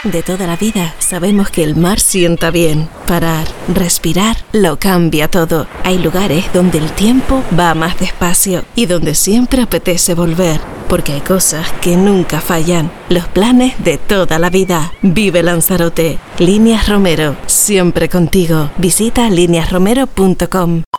De toda la vida sabemos que el mar sienta bien. Parar, respirar, lo cambia todo. Hay lugares donde el tiempo va más despacio y donde siempre apetece volver. Porque hay cosas que nunca fallan. Los planes de toda la vida. Vive Lanzarote. Líneas Romero. Siempre contigo. Visita lineasromero.com.